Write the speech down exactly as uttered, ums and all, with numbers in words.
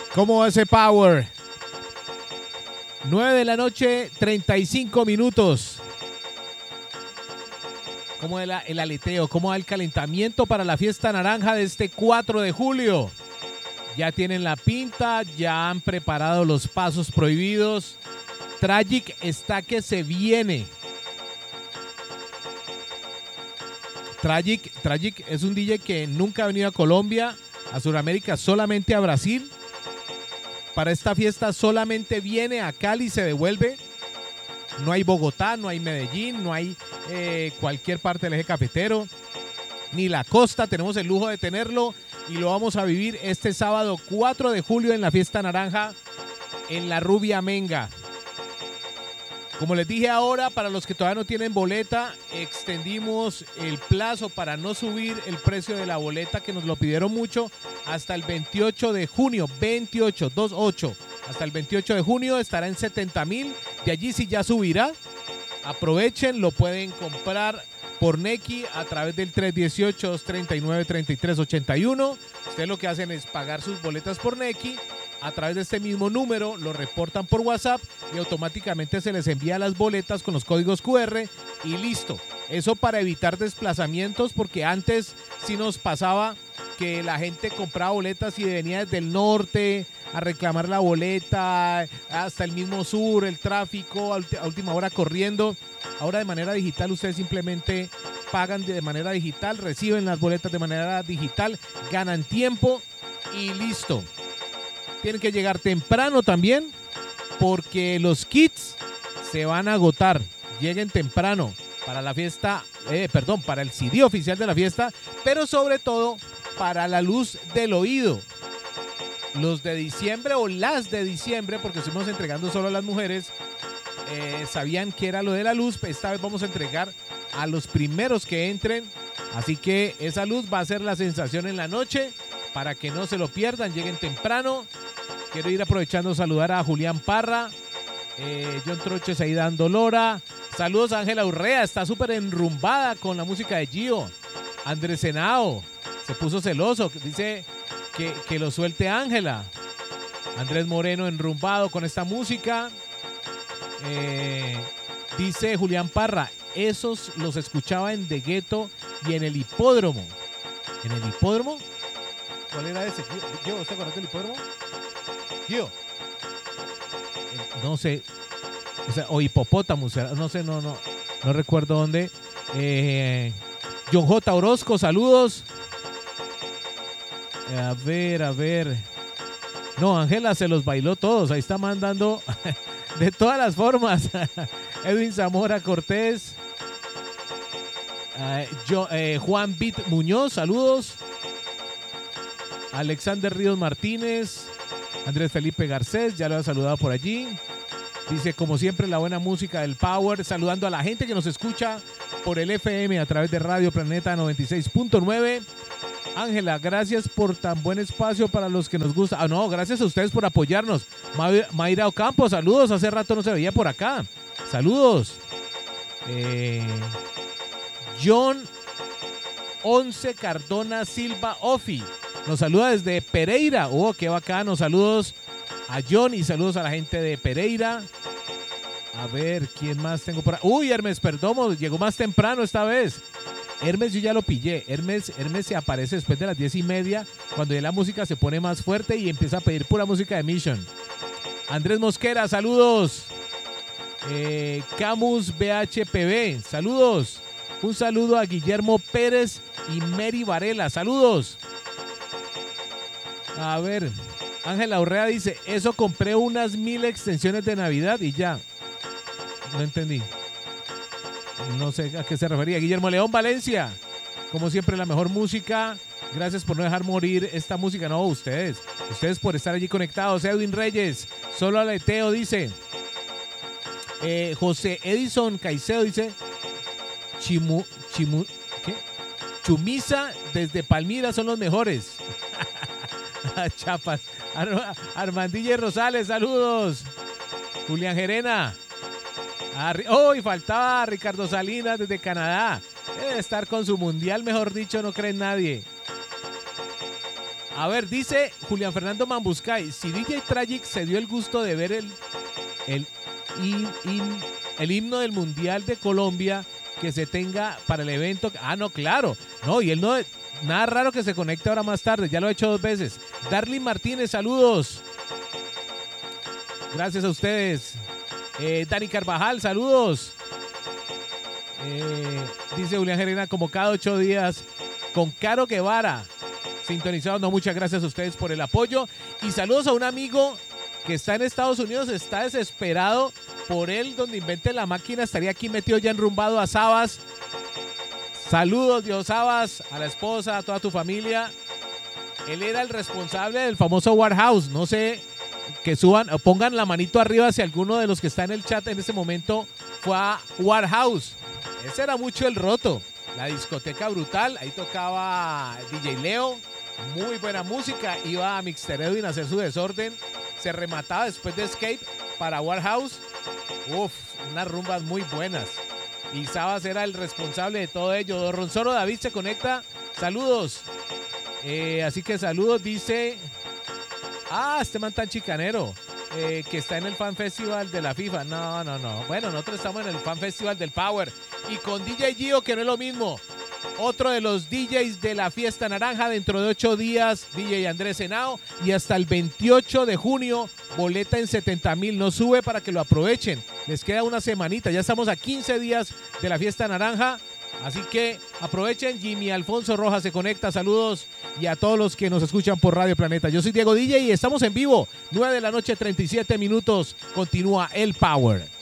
¿Cómo va ese power? nueve de la noche, treinta y cinco minutos. ¿Cómo va el, el aleteo? ¿Cómo va el calentamiento para la fiesta naranja de este cuatro de julio? Ya tienen la pinta, ya han preparado los pasos prohibidos. Tragic está que se viene. Tragic, Tragic es un D J que nunca ha venido a Colombia, a Sudamérica, solamente a Brasil. Para esta fiesta solamente viene a Cali y se devuelve. No hay Bogotá, no hay Medellín, no hay eh, cualquier parte del eje cafetero, ni la costa. Tenemos el lujo de tenerlo y lo vamos a vivir este sábado cuatro de julio en la fiesta naranja en la Rubia Menga. Como les dije ahora, para los que todavía no tienen boleta, extendimos el plazo para no subir el precio de la boleta, que nos lo pidieron mucho, hasta el veintiocho de junio, veintiocho, veintiocho, hasta el veintiocho de junio estará en setenta mil, de allí sí ya subirá. Aprovechen, lo pueden comprar por Nequi a través del tres dieciocho, dos treinta y nueve, treinta y tres ochenta y uno. Ustedes lo que hacen es pagar sus boletas por Nequi. A través de este mismo número lo reportan por WhatsApp y automáticamente se les envía las boletas con los códigos Q R y listo. Eso para evitar desplazamientos, porque antes sí nos pasaba que la gente compraba boletas y venía desde el norte a reclamar la boleta, hasta el mismo sur, el tráfico, a última hora corriendo. Ahora de manera digital ustedes simplemente pagan de manera digital, reciben las boletas de manera digital, ganan tiempo y listo. Tienen que llegar temprano también, porque los kits se van a agotar. Lleguen temprano para la fiesta, eh, perdón, para el C D oficial de la fiesta, pero sobre todo para la luz del oído. Los de diciembre o las de diciembre, porque estuvimos entregando solo a las mujeres, eh, sabían que era lo de la luz. Esta vez vamos a entregar a los primeros que entren, así que esa luz va a ser la sensación en la noche. Para que no se lo pierdan, lleguen temprano. Quiero ir aprovechando a saludar a Julián Parra, eh, John Troches ahí dando lora. Saludos a Ángela Urrea, está súper enrumbada con la música de Gio. Andrés Henao se puso celoso, dice que, que lo suelte Ángela. Andrés Moreno enrumbado con esta música. Eh, dice Julián Parra, esos los escuchaba en De Gueto y en el hipódromo. ¿En el hipódromo? ¿Cuál era ese? Gio, ¿usted conoce el hipódromo? Gio. No sé. O, sea, o hipopótamo, no sé, no, no, no recuerdo dónde. Eh, John J. Orozco, saludos. A ver, a ver. No, Ángela se los bailó todos. Ahí está mandando de todas las formas. Edwin Zamora Cortés. Uh, yo, eh, Juan Bit Muñoz, saludos. Alexander Ríos Martínez, Andrés Felipe Garcés, ya lo he saludado por allí. Dice, como siempre, la buena música del Power. Saludando a la gente que nos escucha por el F M a través de Radio Planeta noventa y seis punto nueve. Ángela, gracias por tan buen espacio para los que nos gusta. Ah, no, gracias a ustedes por apoyarnos. Ma Mayra Ocampo, saludos. Hace rato no se veía por acá. Saludos. Eh, John Once Cardona Silva Ofi nos saluda desde Pereira. Oh, qué bacano. Saludos a John y saludos a la gente de Pereira. A ver, ¿quién más tengo por ahí? Uy, Hermes Perdomo, llegó más temprano esta vez. Hermes yo ya lo pillé. Hermes, Hermes se aparece después de las diez y media, cuando ya la música se pone más fuerte y empieza a pedir pura música de Mission. Andrés Mosquera, saludos. Eh, Camus B H P B, saludos. Un saludo a Guillermo Pérez y Mary Varela, saludos. A ver, Ángela Urrea dice, eso compré unas mil extensiones de Navidad y ya. No entendí. No sé a qué se refería. Guillermo León Valencia, como siempre la mejor música. Gracias por no dejar morir esta música. No, ustedes. Ustedes por estar allí conectados. Edwin Reyes, solo aleteo, dice. Eh, José Edison Caicedo dice, Chimu, Chimu, ¿qué? Chumisa desde Palmira son los mejores. Chapas. Ar Armandilla Rosales, saludos. Julián Gerena. Oh, y faltaba Ricardo Salinas desde Canadá. Debe estar con su mundial, mejor dicho, no cree en nadie. A ver, dice Julián Fernando Mambuscay, si D J Tragic se dio el gusto de ver el, el, hin- hin- el himno del Mundial de Colombia que se tenga para el evento. Ah, no, claro. No, y él no, nada raro que se conecte ahora más tarde, ya lo he hecho dos veces. Darlene Martínez, saludos. Gracias a ustedes. Eh, Dani Carvajal, saludos. Eh, dice Julián Gerena, como cada ocho días, con Caro Guevara. Sintonizado, no, muchas gracias a ustedes por el apoyo. Y saludos a un amigo que está en Estados Unidos, está desesperado por él, donde invente la máquina, estaría aquí metido ya enrumbado a Sabas. Saludos, Dios Sabas, a la esposa, a toda tu familia. Él era el responsable del famoso Warehouse. No sé, que suban o pongan la manito arriba si alguno de los que está en el chat en ese momento fue a Warehouse. Ese era mucho el roto. La discoteca brutal, ahí tocaba D J Leo, muy buena música, iba a Mixter Edwin a hacer su desorden, se remataba después de Escape para Warehouse. Uf, unas rumbas muy buenas. Y Sabas era el responsable de todo ello. Don Ronsoro David se conecta. Saludos. Eh, así que saludos, dice. Ah, este man tan chicanero. Eh, que está en el Fan Festival de la FIFA. No, no, no. Bueno, nosotros estamos en el Fan Festival del Power. Y con D J Gio, que no es lo mismo. Otro de los D Js de la Fiesta Naranja. Dentro de ocho días, D J Andrés Henao. Y hasta el veintiocho de junio, boleta en setenta mil. No sube para que lo aprovechen. Les queda una semanita. Ya estamos a quince días de la Fiesta Naranja. Así que aprovechen. Jimmy Alfonso Rojas se conecta. Saludos. Y a todos los que nos escuchan por Radio Planeta. Yo soy Diego D J y estamos en vivo. nueve de la noche, treinta y siete minutos. Continúa el Power.